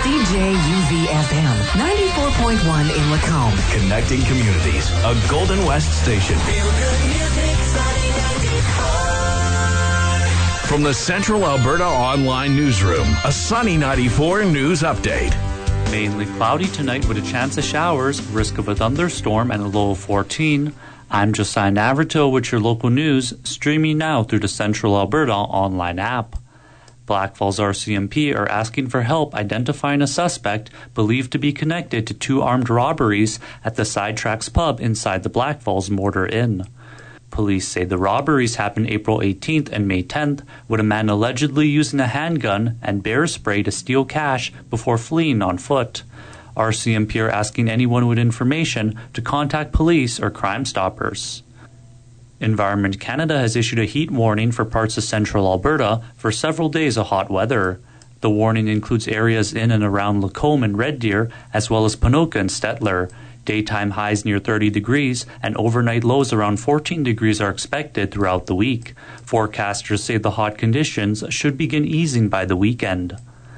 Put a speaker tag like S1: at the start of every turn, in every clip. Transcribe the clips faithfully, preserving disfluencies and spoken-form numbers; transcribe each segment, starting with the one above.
S1: C J U V F M, ninety-four point one in Lacombe.
S2: Connecting communities, a Golden West station. Feel good music, Sunny ninety-four. From the Central Alberta Online Newsroom, a Sunny ninety-four news update.
S3: Mainly cloudy tonight with a chance of showers, risk of a thunderstorm and a low of fourteen. I'm Josiah Navarto with your local news, streaming now through the Central Alberta Online app. Blackfalds R C M P are asking for help identifying a suspect believed to be connected to two armed robberies at the Sidetracks pub inside the Blackfalds Mortar Inn. Police say the robberies happened April eighteenth and May tenth, with a man allegedly using a handgun and bear spray to steal cash before fleeing on foot. R C M P are asking anyone with information to contact police or Crime Stoppers. Environment Canada has issued a heat warning for parts of central Alberta for several days of hot weather. The warning includes areas in and around Lacombe and Red Deer, as well as Ponoka and Stettler. Daytime highs near thirty degrees and overnight lows around fourteen degrees are expected throughout the week. Forecasters say the hot conditions should begin easing by the weekend.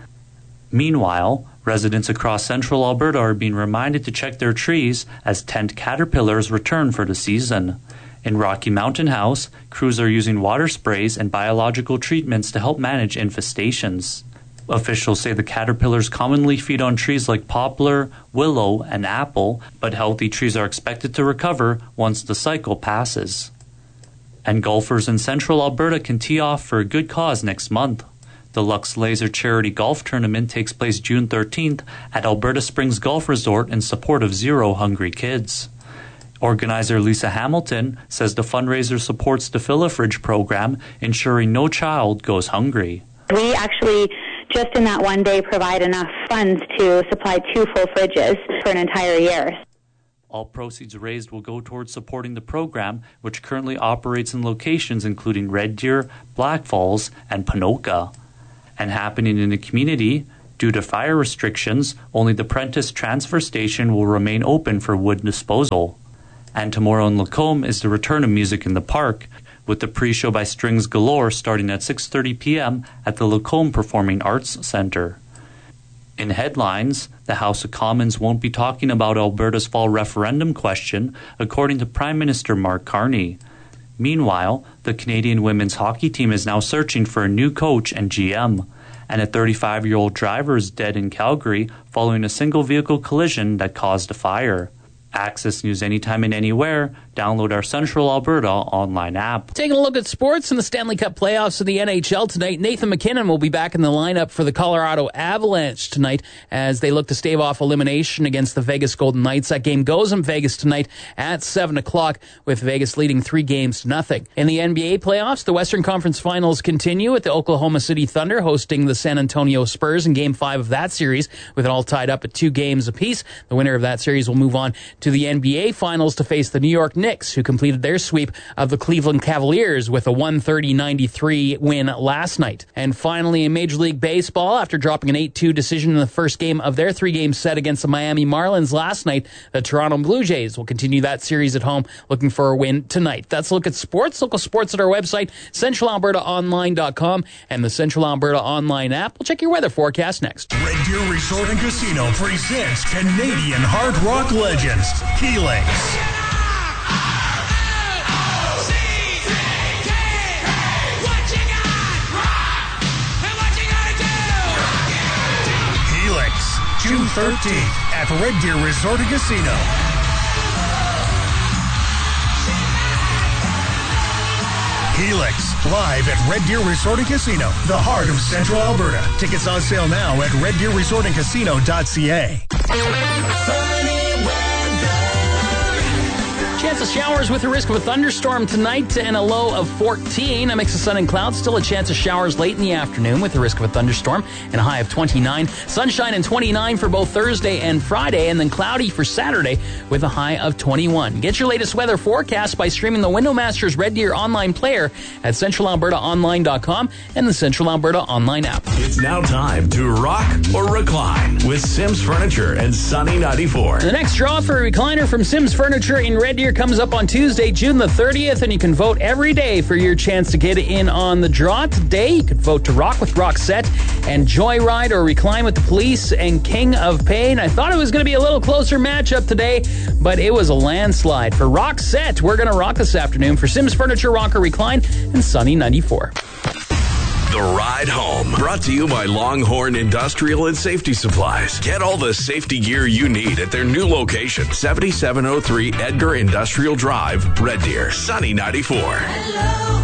S3: Meanwhile, residents across central Alberta are being reminded to check their trees as tent caterpillars return for the season. In Rocky Mountain House, crews are using water sprays and biological treatments to help manage infestations. Officials say the caterpillars commonly feed on trees like poplar, willow, and apple, but healthy trees are expected to recover once the cycle passes. And golfers in central Alberta can tee off for a good cause next month. The Lux Laser Charity Golf Tournament takes place June thirteenth at Alberta Springs Golf Resort in support of Zero Hungry Kids. Organizer Lisa Hamilton says the fundraiser supports the Fill a Fridge program, ensuring no child goes hungry.
S4: We actually, just in that one day, provide enough funds to supply two full fridges for an entire year.
S3: All proceeds raised will go towards supporting the program, which currently operates in locations including Red Deer, Blackfalds, and Ponoka. And happening in the community, due to fire restrictions, only the Prentice Transfer Station will remain open for wood disposal. And tomorrow in Lacombe is the return of Music in the Park, with the pre-show by Strings Galore starting at six thirty p.m. at the Lacombe Performing Arts Centre. In headlines, the House of Commons won't be talking about Alberta's fall referendum question, according to Prime Minister Mark Carney. Meanwhile, the Canadian women's hockey team is now searching for a new coach and G M, and a thirty-five-year-old driver is dead in Calgary following a single-vehicle collision that caused a fire. Access news anytime and anywhere. Download our Central Alberta online app.
S5: Taking a look at sports in the Stanley Cup playoffs of the N H L tonight. Nathan McKinnon will be back in the lineup for the Colorado Avalanche tonight as they look to stave off elimination against the Vegas Golden Knights. That game goes in Vegas tonight at seven o'clock with Vegas leading three games to nothing. In the N B A playoffs, the Western Conference Finals continue with the Oklahoma City Thunder hosting the San Antonio Spurs in Game five of that series with it all tied up at two games apiece. The winner of that series will move on to the N B A Finals to face the New York Knicks, who completed their sweep of the Cleveland Cavaliers with a one thirty ninety-three win last night. And finally, in Major League Baseball, after dropping an eight two decision in the first game of their three-game set against the Miami Marlins last night, the Toronto Blue Jays will continue that series at home, looking for a win tonight. That's a look at sports. Local sports at our website, central alberta online dot com, and the Central Alberta Online app. We'll check your weather forecast next.
S6: Red Deer Resort and Casino presents Canadian hard rock legends, Helix. Helix, June thirteenth at Red Deer Resort and Casino. Helix, live at Red Deer Resort and Casino, the heart of Central Alberta. Tickets on sale now at red deer resort and casino dot c a.
S5: Chance of showers with a risk of a thunderstorm tonight and a low of fourteen. A mix of sun and clouds. Still a chance of showers late in the afternoon with a risk of a thunderstorm and a high of twenty-nine. Sunshine and twenty-nine for both Thursday and Friday, and then cloudy for Saturday with a high of twenty-one. Get your latest weather forecast by streaming the Windowmasters Red Deer online player at central alberta online dot com and the Central Alberta Online app.
S2: It's now time to rock or recline with Sims Furniture and Sunny ninety-four.
S5: The next draw for a recliner from Sims Furniture in Red Deer comes up on Tuesday, June the thirtieth, and you can vote every day for your chance to get in on the draw. Today, you could vote to Rock with Roxette and Joyride or Recline with the Police and King of Pain. I thought it was going to be a little closer matchup today, but it was a landslide. For Roxette, we're going to rock this afternoon for Sims Furniture, Rock or Recline, and Sunny ninety-four.
S2: The Ride Home, brought to you by Longhorn Industrial and Safety Supplies. Get all the safety gear you need at their new location, seventy-seven oh three Edgar Industrial Drive, Red Deer. Sunny ninety-four.
S7: Hello.